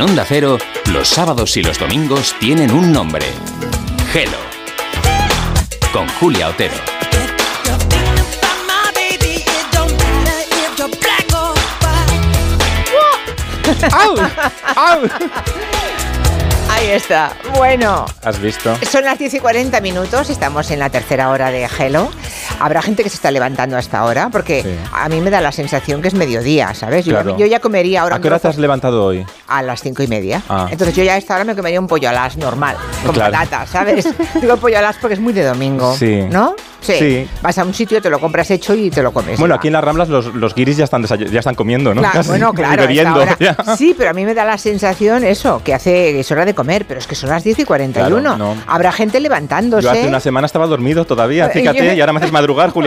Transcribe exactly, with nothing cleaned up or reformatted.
En Onda Cero, los sábados y los domingos tienen un nombre. Hello. Con Julia Otero. ¡Au! ¡Au! Ahí está. Bueno. ¿Has visto? Son las diez y cuarenta minutos, estamos en la tercera hora de Hello. Habrá gente que se está levantando hasta ahora, porque sí. A mí me da la sensación que es mediodía, ¿sabes? Yo, claro. yo ya comería ahora... ¿A qué hora te has levantado hoy? A las cinco y media. Ah. Entonces yo ya a esta hora me comería un pollo alas normal, con claro. patatas, ¿sabes? Digo pollo alas porque es muy de domingo, sí. ¿no? Sí. sí. Vas a un sitio, te lo compras hecho y te lo comes. Bueno, ya. Aquí en las Ramblas los, los guiris ya están, ya están comiendo, ¿no? Claro, Casi, bueno, claro. bebiendo, hora, sí, pero a mí me da la sensación eso, que hace es hora de comer, pero es que son las diez y cuarenta y uno. Claro, no. Habrá gente levantándose. Yo hace una semana estaba dormido todavía, fíjate, yo... y ahora me haces madrugar, Julia.